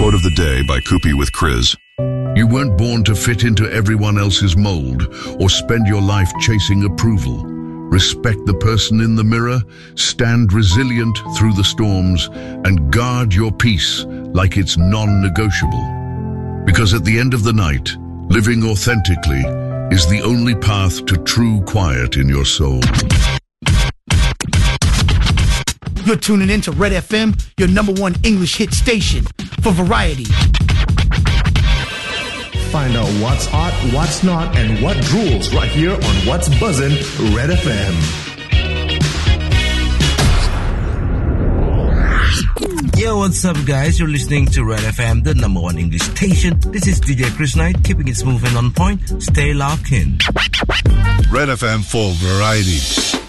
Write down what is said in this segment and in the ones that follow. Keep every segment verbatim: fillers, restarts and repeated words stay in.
Quote of the day by Koopy with Chris. You weren't born to fit into everyone else's mold or spend your life chasing approval. Respect the person in the mirror, stand resilient through the storms, and guard your peace like it's non-negotiable. Because at the end of the night, living authentically is the only path to true quiet in your soul. You're tuning in to Red F M, your number one English hit station for variety. Find out what's hot, what's not, and what drools right here on What's Buzzin' Red F M. Yo, what's up, guys? You're listening to Red F M, the number one English station. This is D J Chris Knight, keeping it smooth and on point. Stay locked in. Red F M for variety.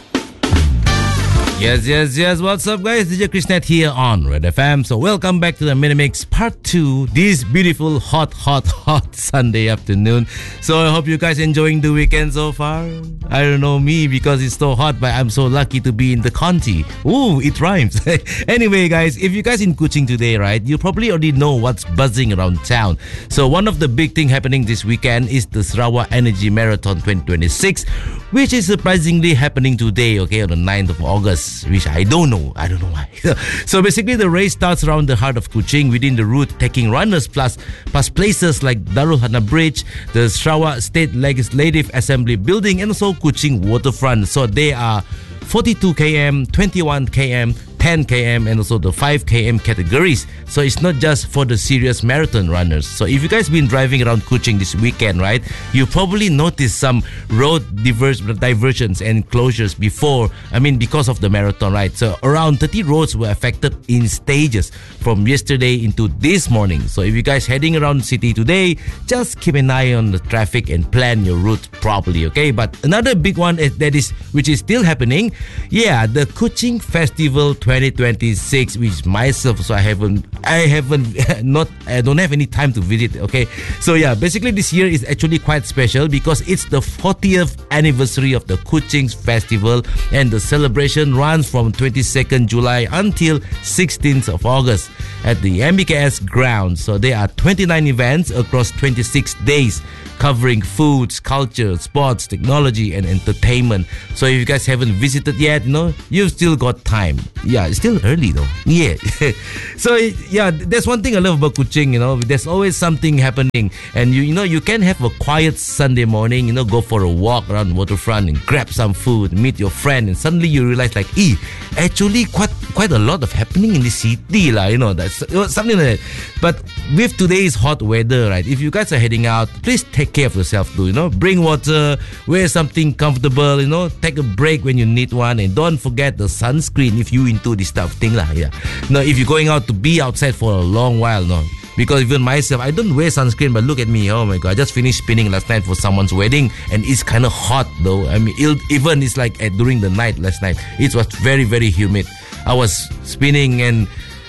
Yes, yes, yes. What's up, guys? D J Chris Knight here on Red F M. So welcome back to the Minimix Part two. This beautiful, hot, hot, hot Sunday afternoon. So I hope you guys enjoying the weekend so far. I don't know me because it's so hot, but I'm so lucky to be in the county. Ooh, it rhymes. Anyway, guys, if you guys in Kuching today, right, you probably already know what's buzzing around town. So one of the big thing happening this weekend is the Sarawak Energy Marathon twenty twenty-six, which is surprisingly happening today, okay, on the ninth of August. Which I don't know. I don't know why. So basically, the race starts around the heart of Kuching within the route, taking runners plus past places like Darul Hana Bridge, the Sarawak State Legislative Assembly Building, and also Kuching Waterfront. So they are forty-two kilometers, twenty-one kilometers, ten kilometers, and also the five kilometers categories. So it's not just for the serious marathon runners. So if you guys been driving around Kuching this weekend, right, you probably noticed some road diverse diversions and closures before, I mean, because of the marathon, right? So around thirty roads were affected in stages from yesterday into this morning. So if you guys heading around the city today, just keep an eye on the traffic and plan your route properly, okay? But another big one is, that is, which is still happening, yeah, the Kuching Festival twenty twenty-six, which myself, so I haven't, I haven't, not, I don't have any time to visit, okay? So yeah, basically this year is actually quite special because it's the fortieth anniversary of the Kuching Festival, and the celebration runs from twenty-second July until sixteenth of August at the M B K S grounds. So there are twenty-nine events across twenty-six days, covering foods, culture, sports, technology, and entertainment. So if you guys haven't visited yet, you know, you've still got time. Yeah, it's still early though. Yeah. So yeah, that's one thing I love about Kuching, you know, there's always something happening. And you, you know, you can have a quiet Sunday morning, you know, go for a walk around waterfront and grab some food, meet your friend, and suddenly you realize like, eh, actually quite quite a lot of happening in the city, lah, you know, that's something like that. But with today's hot weather, right, if you guys are heading out, please take care of yourself too, you know, bring water, wear something comfortable, you know, take a break when you need one, and don't forget the sunscreen if you into this stuff thing lah. Yeah, now if you're going out to be outside for a long while, no, because even myself, I don't wear sunscreen, but look at me, oh my god, I just finished spinning last night for someone's wedding, and it's kind of hot though. I mean, even it's like at, during the night last night, it was very very humid. I was spinning and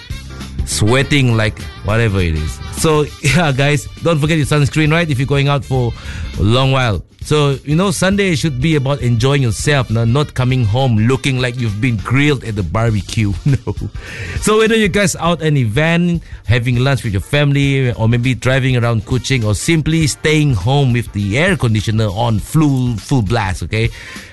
sweating like whatever it is. So yeah, guys, don't forget your sunscreen, right, if you're going out for a long while. So, you know, Sunday should be about enjoying yourself, no? Not coming home looking like you've been grilled at the barbecue. No. So whether you guys out an event, having lunch with your family, or maybe driving around Kuching, or simply staying home with the air conditioner on full full blast, okay?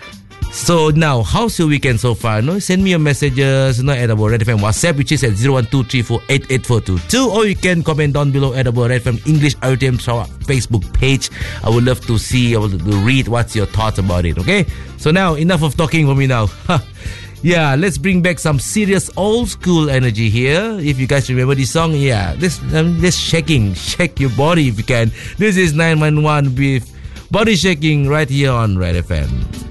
So now, how's your weekend so far? No, send me your messages, you know, at our Red F M WhatsApp, which is at zero one two three four eight eight four two two, or you can comment down below at our Red F M English R T M Sarawak Facebook page. I would love to see, I would love to read what's your thoughts about it, okay? So now, enough of talking for me now. Yeah, let's bring back some serious old school energy here. If you guys remember this song, yeah, this um, this shaking, shake your body if you can. This is nine one one with Body Shaking right here on Red F M.